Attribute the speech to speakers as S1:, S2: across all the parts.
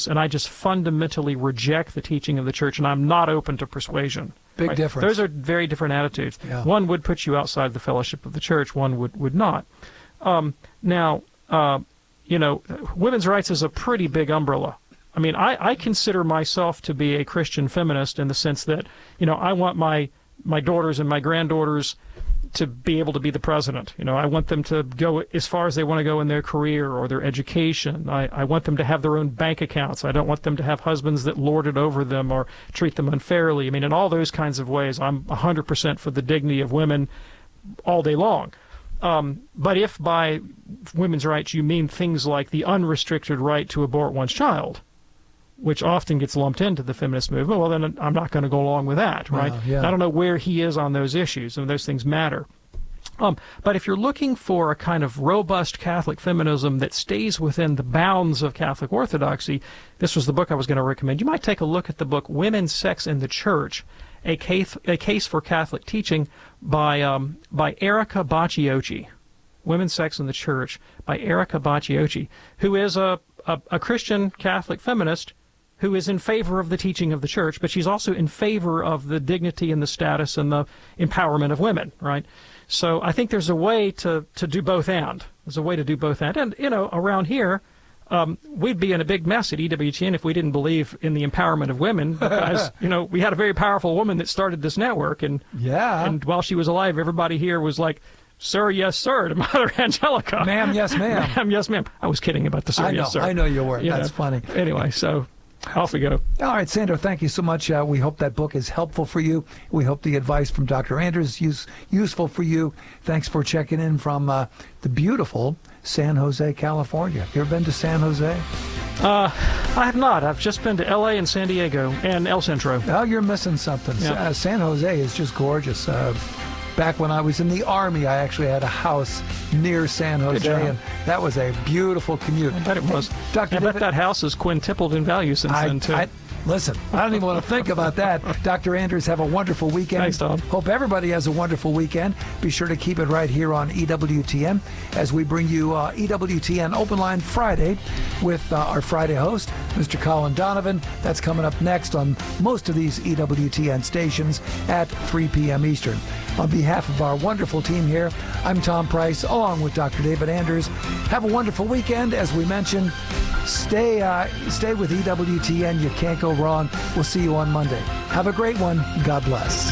S1: and I just fundamentally reject the teaching of the church, and I'm not open to persuasion.
S2: Big difference.
S1: Those are very different attitudes.
S2: Yeah.
S1: One would put you outside the fellowship of the church, one would not. Now, women's rights is a pretty big umbrella. I mean, I consider myself to be a Christian feminist in the sense that, I want my daughters and my granddaughters to be able to be the president. I want them to go as far as they want to go in their career or their education. I want them to have their own bank accounts. I don't want them to have husbands that lord it over them or treat them unfairly. I mean, in all those kinds of ways, I'm 100% for the dignity of women all day long. But if by women's rights you mean things like the unrestricted right to abort one's child, which often gets lumped into the feminist movement, well, then I'm not going to go along with that, right?
S2: Yeah.
S1: I don't know where he is on those issues, and those things matter. But if you're looking for a kind of robust Catholic feminism that stays within the bounds of Catholic orthodoxy, this was the book I was going to recommend. You might take a look at the book Women's Sex in the Church, a case for Catholic teaching by Erica Bacciocchi. Women's Sex in the Church by Erica Bacciocchi, who is a Christian Catholic feminist who is in favor of the teaching of the church, but she's also in favor of the dignity and the status and the empowerment of women, right? So I think there's a way to do both and. There's a way to do both and. And, around here, we'd be in a big mess at EWTN if we didn't believe in the empowerment of women because, we had a very powerful woman that started this network. And while she was alive, everybody here was like, "Sir, yes, sir," to Mother Angelica.
S2: "Ma'am, yes, ma'am."
S1: "Ma'am, yes, ma'am." I was kidding about the "sir, yes, sir."
S2: I know you were. That's funny.
S1: Anyway, so off we go.
S2: All right, Sandro, thank you so much. We hope that book is helpful for you. We hope the advice from Dr. Anders is useful for you. Thanks for checking in from the beautiful San Jose, California. You ever been to San Jose?
S1: I have not. I've just been to L.A. and San Diego and El Centro.
S2: Oh, you're missing something.
S1: Yeah.
S2: San Jose is just gorgeous. Back when I was in the Army, I actually had a house near San Jose, and that was a beautiful commute.
S1: I bet it was.
S2: Dr.
S1: I bet that house has quintupled in value since then, too.
S2: Listen, I don't even want to think about that. Dr. Anders, have a wonderful weekend.
S1: Thanks, Tom.
S2: Hope everybody has a wonderful weekend. Be sure to keep it right here on EWTN as we bring you EWTN Open Line Friday with our Friday host, Mr. Colin Donovan. That's coming up next on most of these EWTN stations at 3 p.m. Eastern. On behalf of our wonderful team here, I'm Tom Price, along with Dr. David Anders. Have a wonderful weekend. As we mentioned, stay with EWTN. You can't go wrong. We'll see you on Monday. Have a great one. God bless.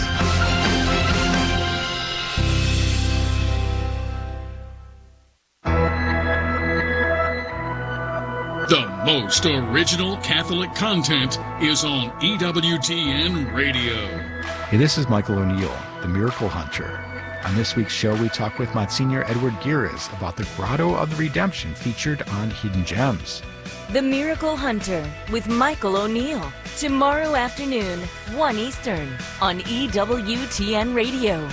S3: The most original Catholic content is on EWTN Radio.
S4: Hey, this is Michael O'Neill, the Miracle Hunter. On this week's show, we talk with Monsignor Edward Gires about the Grotto of the Redemption featured on Hidden Gems.
S5: The Miracle Hunter with Michael O'Neill. Tomorrow afternoon, 1 Eastern, on EWTN Radio.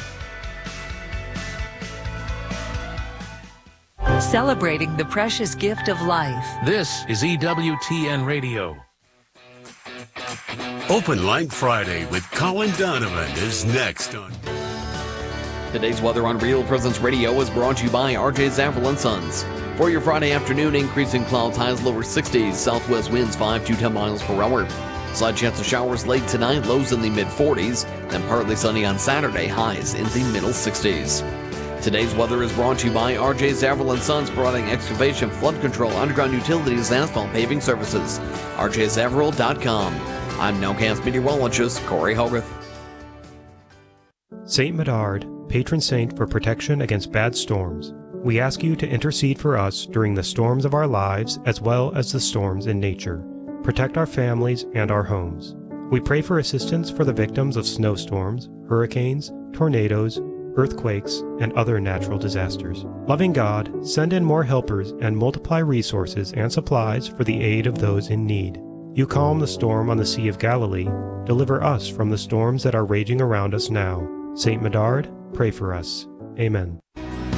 S5: Celebrating the precious gift of life.
S6: This is EWTN Radio.
S7: Open Line Friday with Colin Donovan is next on...
S8: Today's weather on Real Presence Radio is brought to you by R.J. Zavril & Sons. For your Friday afternoon, increasing clouds, highs lower 60s, southwest winds 5 to 10 miles per hour. Slight chance of showers late tonight, lows in the mid-40s, then partly sunny on Saturday, highs in the middle 60s. Today's weather is brought to you by R.J. Zavril & Sons, providing excavation, flood control, underground utilities, and asphalt paving services. RJZavril.com. I'm Nowcast meteorologist Corey Hogarth.
S9: Saint Medard, patron saint for protection against bad storms. We ask you to intercede for us during the storms of our lives as well as the storms in nature. Protect our families and our homes. We pray for assistance for the victims of snowstorms, hurricanes, tornadoes, earthquakes, and other natural disasters. Loving God, send in more helpers and multiply resources and supplies for the aid of those in need. You calm the storm on the Sea of Galilee. Deliver us from the storms that are raging around us now. Saint Medard, pray for us. Amen.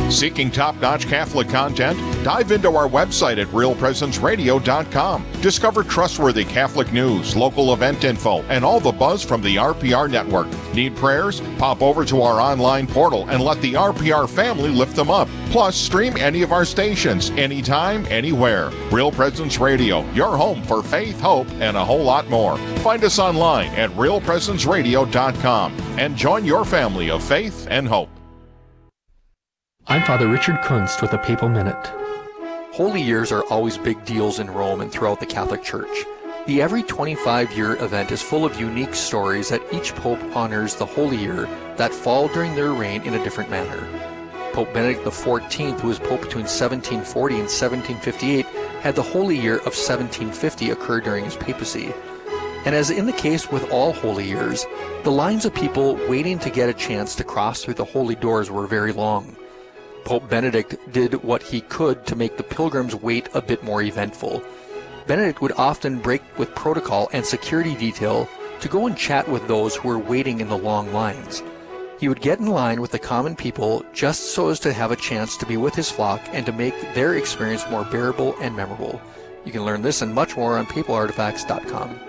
S10: Seeking top-notch Catholic content? Dive into our website at realpresenceradio.com. Discover trustworthy Catholic news, local event info, and all the buzz from the RPR network. Need prayers? Pop over to our online portal and let the RPR family lift them up. Plus, stream any of our stations, anytime, anywhere. Real Presence Radio, your home for faith, hope, and a whole lot more. Find us online at realpresenceradio.com and join your family of faith and hope.
S11: I'm Father Richard Kunst with the Papal Minute.
S12: Holy years are always big deals in Rome and throughout the Catholic Church. The every 25-year event is full of unique stories that each pope honors the holy year that fall during their reign in a different manner. Pope Benedict XIV, who was pope between 1740 and 1758, had the holy year of 1750 occur during his papacy. And as in the case with all holy years, the lines of people waiting to get a chance to cross through the holy doors were very long. Pope Benedict did what he could to make the pilgrims' wait a bit more eventful. Benedict would often break with protocol and security detail to go and chat with those who were waiting in the long lines. He would get in line with the common people just so as to have a chance to be with his flock and to make their experience more bearable and memorable. You can learn this and much more on papalartifacts.com.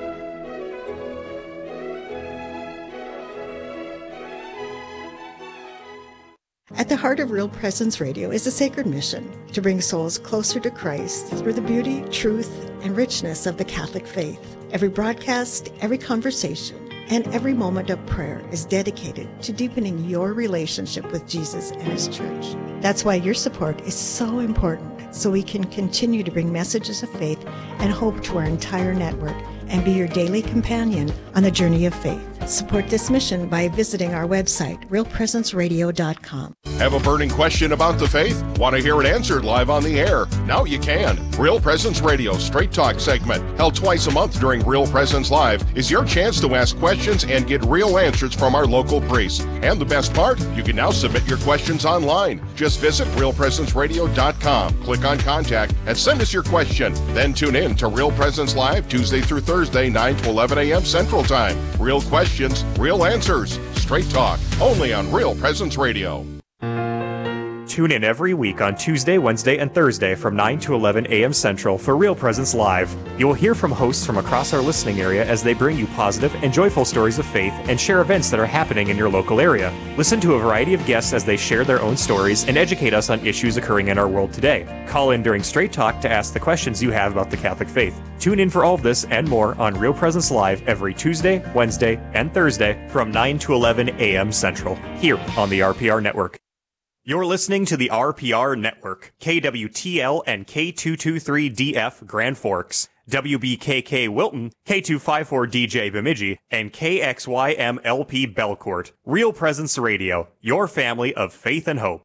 S13: At the heart of Real Presence Radio is a sacred mission to bring souls closer to Christ through the beauty, truth, and richness of the Catholic faith. Every broadcast, every conversation, and every moment of prayer is dedicated to deepening your relationship with Jesus and His Church. That's why your support is so important, so we can continue to bring messages of faith and hope to our entire network and be your daily companion on the journey of faith. Support this mission by visiting our website, realpresenceradio.com.
S10: Have a burning question about the faith? Want to hear it answered live on the air? Now you can. Real Presence Radio Straight Talk segment, held twice a month during Real Presence Live, is your chance to ask questions and get real answers from our local priests. And the best part, you can now submit your questions online. Just visit realpresenceradio.com, click on Contact, and send us your question. Then tune in to Real Presence Live Tuesday through Thursday, 9 to 11 a.m. Central Time. Real questions, real answers. Straight Talk, only on Real Presence Radio.
S14: Tune in every week on Tuesday, Wednesday, and Thursday from 9 to 11 a.m. Central for Real Presence Live. You will hear from hosts from across our listening area as they bring you positive and joyful stories of faith and share events that are happening in your local area. Listen to a variety of guests as they share their own stories and educate us on issues occurring in our world today. Call in during Straight Talk to ask the questions you have about the Catholic faith. Tune in for all of this and more on Real Presence Live every Tuesday, Wednesday, and Thursday from 9 to 11 a.m. Central, here on the RPR Network. You're listening to the RPR Network, KWTL and K223DF Grand Forks, WBKK Wilton, K254DJ Bemidji, and KXYMLP Belcourt. Real Presence Radio, your family of faith and hope.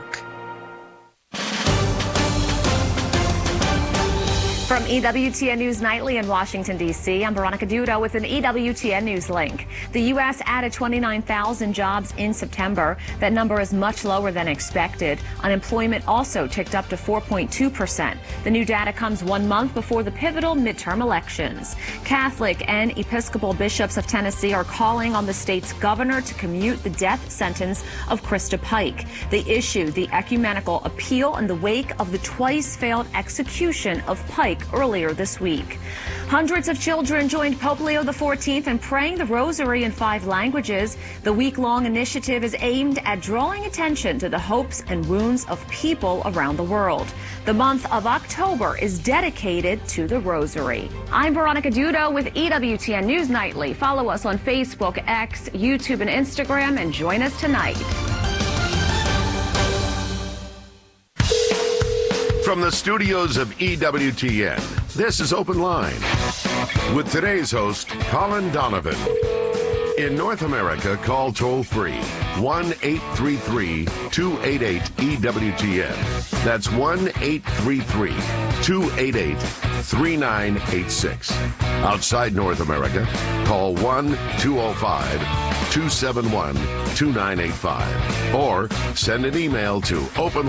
S15: From EWTN News Nightly in Washington, D.C., I'm Veronica Duda with an EWTN News link. The U.S. added 29,000 jobs in September. That number is much lower than expected. Unemployment also ticked up to 4.2%. The new data comes 1 month before the pivotal midterm elections. Catholic and Episcopal bishops of Tennessee are calling on the state's governor to commute the death sentence of Krista Pike. They issued the ecumenical appeal in the wake of the twice-failed execution of Pike earlier this week. Hundreds of children joined Pope Leo XIV in praying the Rosary in 5 languages. The week-long initiative is aimed at drawing attention to the hopes and wounds of people around the world. The month of October is dedicated to the Rosary. I'm Veronica Duda with EWTN News Nightly. Follow us on Facebook, X, YouTube, and Instagram, and join us tonight.
S7: From the studios of EWTN, this is Open Line with today's host, Colin Donovan. In North America, call toll-free 1-833-288-EWTN. That's 1-833-288-EWTN. 3986. Outside North America, call 1-205-271-2985 or send an email to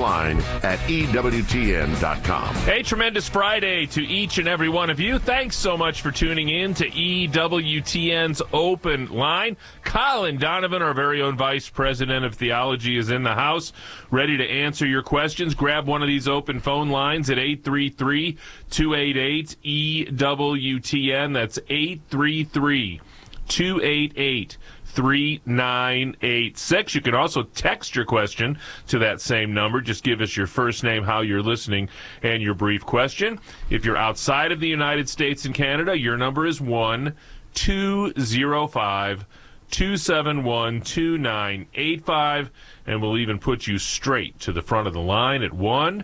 S7: openline@ewtn.com.
S6: A tremendous Friday to each and every one of you. Thanks so much for tuning in to EWTN's Open Line. Colin Donovan, our very own Vice President of Theology, is in the house, ready to answer your questions. Grab one of these open phone lines at 833-288-EWTN. That's 833-288-3986. You can also text your question to that same number. Just give us your first name, how you're listening, and your brief question. If you're outside of the United States and Canada, your number is 1-205-271-2985, and we'll even put you straight to the front of the line at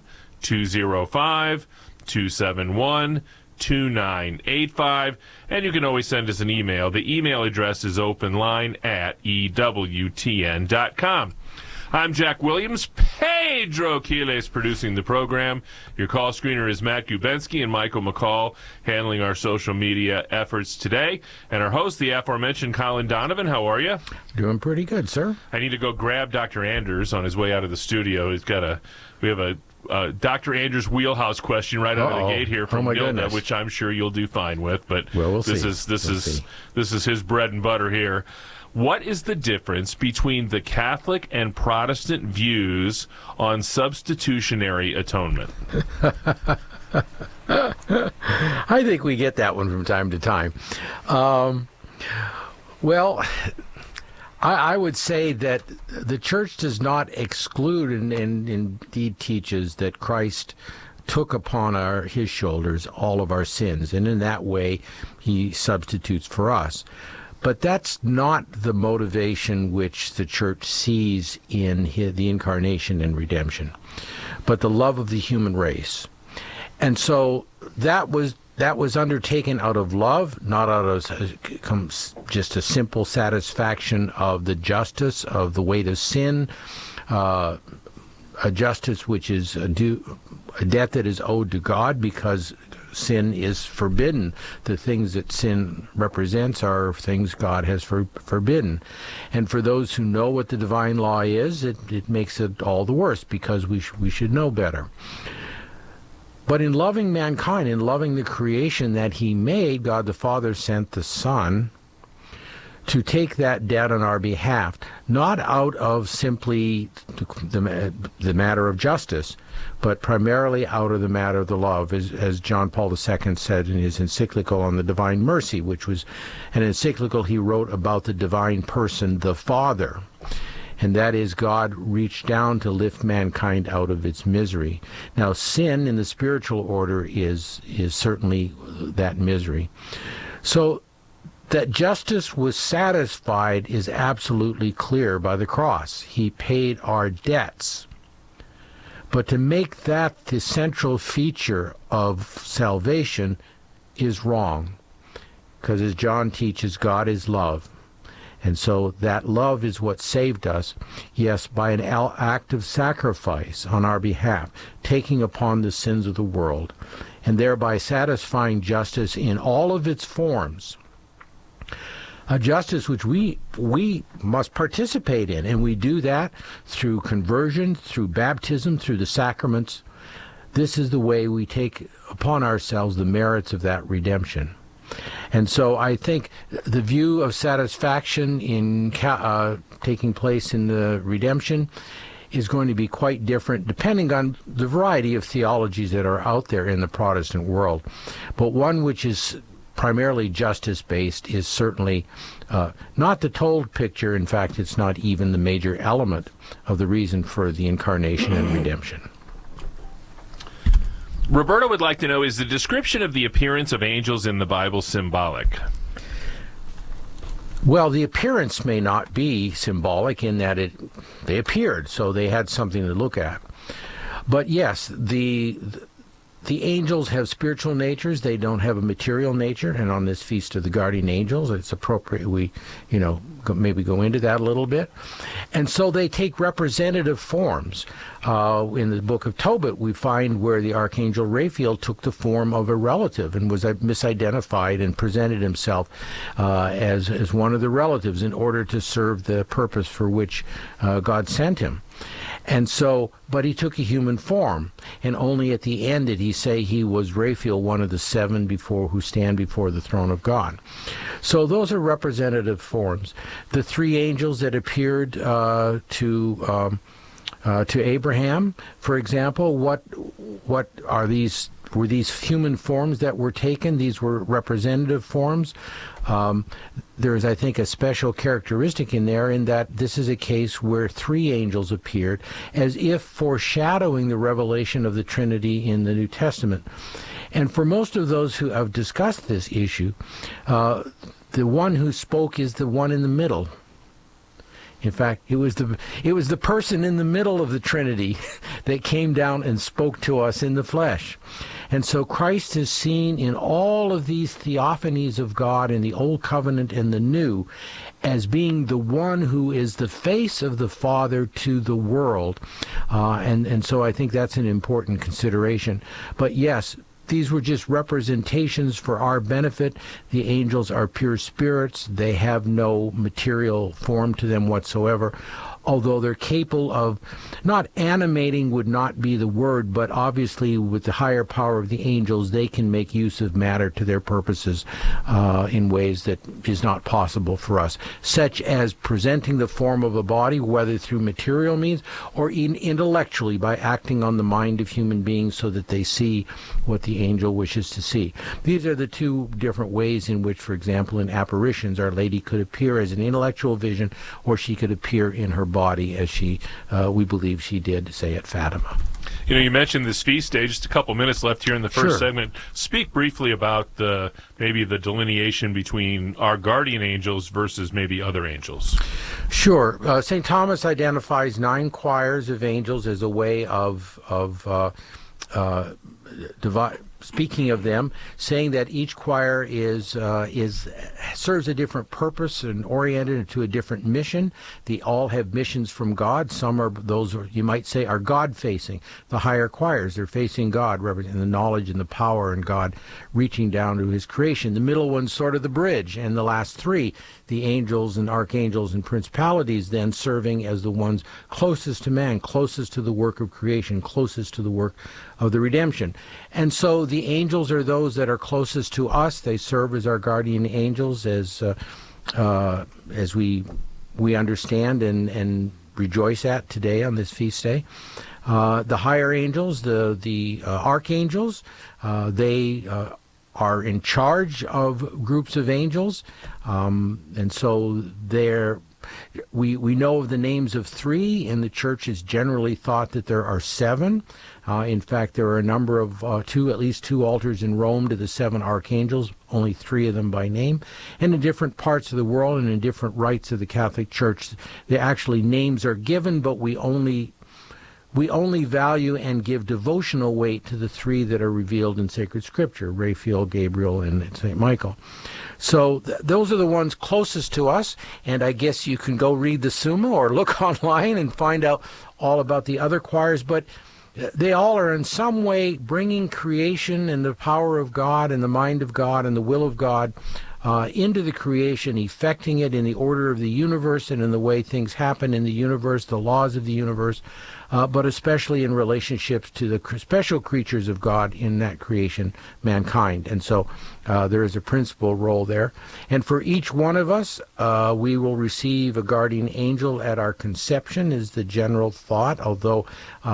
S6: 1-205-271-2985, and you can always send us an email. The email address is openline@ewtn.com. I'm Jack Williams. Pedro Quiles producing the program. Your call screener is Matt Gubensky and Michael McCall handling our social media efforts today. And our host, the aforementioned Colin Donovan. How are you?
S4: Doing pretty good, sir.
S6: I need to go grab Dr. Anders on his way out of the studio. We have a Dr. Anders' wheelhouse question right out of the gate here from Nilda, which I'm sure you'll do fine with. But
S4: we'll
S6: this
S4: see.
S6: is his bread and butter here. What is the difference between the Catholic and Protestant views on substitutionary atonement?
S4: I think we get that one from time to time. I would say that the Church does not exclude and indeed teaches that Christ took upon his shoulders all of our sins, and in that way he substitutes for us. But that's not the motivation which the Church sees in the incarnation and redemption, but the love of the human race. And so that was undertaken out of love, not out of just a simple satisfaction of the justice of the weight of sin, a justice which is a debt that is owed to God because sin is forbidden. The things that sin represents are things God has forbidden. And for those who know what the divine law is, it makes it all the worse because we should know better. But in loving mankind, in loving the creation that he made, God the Father sent the Son to take that debt on our behalf, not out of simply the matter of justice, but primarily out of the matter of the love, as John Paul II said in his encyclical on the Divine Mercy, which was an encyclical he wrote about the divine person, the Father. And that is, God reached down to lift mankind out of its misery. Now, sin in the spiritual order is certainly that misery. So that justice was satisfied is absolutely clear by the cross. He paid our debts. But to make that the central feature of salvation is wrong. Because as John teaches, God is love. And so that love is what saved us, yes, by an act of sacrifice on our behalf, taking upon the sins of the world, and thereby satisfying justice in all of its forms. A justice which we must participate in, and we do that through conversion, through baptism, through the sacraments. This is the way we take upon ourselves the merits of that redemption. And so I think the view of satisfaction in taking place in the redemption is going to be quite different depending on the variety of theologies that are out there in the Protestant world. But one which is primarily justice-based is certainly not the told picture. In fact, it's not even the major element of the reason for the incarnation and redemption.
S6: Roberta would like to know, is the description of the appearance of angels in the Bible symbolic?
S4: Well, the appearance may not be symbolic in that they appeared, so they had something to look at. But yes, the The angels have spiritual natures. They don't have a material nature. And on this Feast of the Guardian Angels, it's appropriate we, maybe go into that a little bit. And so they take representative forms. In the book of Tobit, we find where the Archangel Raphael took the form of a relative and was misidentified and presented himself as one of the relatives in order to serve the purpose for which God sent him. And so, but he took a human form, and only at the end did he say he was Raphael, one of the seven who stand before the throne of God. So those are representative forms. The three angels that appeared to Abraham, for example, what are these? Were these human forms that were taken? These were representative forms. There's, I think, a special characteristic in there in that this is a case where three angels appeared as if foreshadowing the revelation of the Trinity in the New Testament. And for most of those who have discussed this issue, the one who spoke is the one in the middle. In fact, it was the person in the middle of the Trinity that came down and spoke to us in the flesh. And so Christ is seen in all of these theophanies of God in the Old Covenant and the New as being the one who is the face of the Father to the world. And so I think that's an important consideration. But yes, these were just representations for our benefit. The angels are pure spirits. They have no material form to them whatsoever, although they're capable of, not animating would not be the word, but obviously with the higher power of the angels, they can make use of matter to their purposes in ways that is not possible for us, such as presenting the form of a body, whether through material means or even intellectually by acting on the mind of human beings so that they see what the angel wishes to see. These are the two different ways in which, for example, in apparitions, Our Lady could appear as an intellectual vision, or she could appear in her body as we believe she did, say, at Fatima.
S6: You mentioned this feast day. Just a couple minutes left here in the first segment. Speak briefly about maybe the delineation between our guardian angels versus maybe other angels.
S4: Sure. St. Thomas identifies 9 choirs of angels as a way of speaking of them, saying that each choir serves a different purpose and oriented to a different mission. They all have missions from God. Some are those, you might say, are God-facing. The higher choirs, they're facing God, representing the knowledge and the power and God reaching down to his creation. The middle one's sort of the bridge, and the last 3, the angels and archangels and principalities, then serving as the ones closest to man, closest to the work of creation, closest to the work of the redemption. And so the angels are those that are closest to us. They serve as our guardian angels as we understand and rejoice at today on this feast day. The higher angels, the archangels, they are in charge of groups of angels, and so we know of the names of 3. In the church, it's generally thought that there are 7. In fact, there are a number of at least two altars in Rome to the 7 archangels, only 3 of them by name. And in different parts of the world and in different rites of the Catholic Church, the actually names are given, but we only value and give devotional weight to the 3 that are revealed in sacred scripture, Raphael, Gabriel, and St. Michael. So those are the ones closest to us, and I guess you can go read the Summa or look online and find out all about the other choirs, but they all are in some way bringing creation and the power of God and the mind of God and the will of God into the creation, effecting it in the order of the universe and in the way things happen in the universe, the laws of the universe, but especially in relationships to the special creatures of God in that creation, mankind. And so there is a principal role there. And for each one of us, we will receive a guardian angel at our conception, is the general thought, although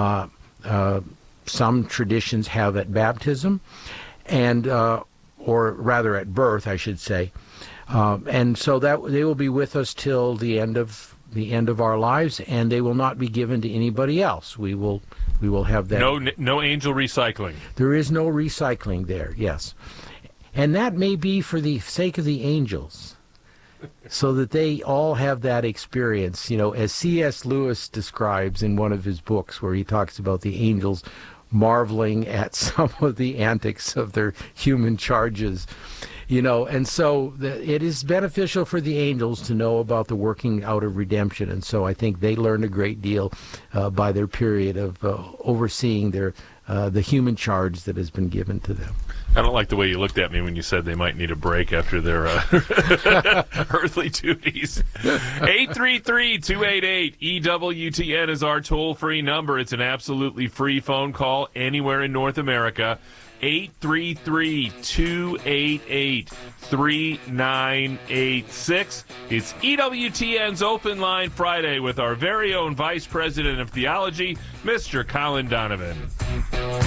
S4: some traditions have at baptism, and or rather at birth, I should say. And so that they will be with us till the end of our lives, and they will not be given to anybody else. We will have that.
S6: No angel recycling.
S4: There is no recycling there, yes. And that may be for the sake of the angels, so that they all have that experience, as C.S. Lewis describes in one of his books, where he talks about the angels marveling at some of the antics of their human charges. And so it is beneficial for the angels to know about the working out of redemption, and so I think they learned a great deal by their period of overseeing the human charge that has been given to them.
S6: I don't like the way you looked at me when you said they might need a break after their earthly duties. 833-288-EWTN is our toll-free number. It's an absolutely free phone call anywhere in North America. 833-288-3986. It's EWTN's Open Line Friday with our very own Vice President of Theology, Mr. Colin Donovan.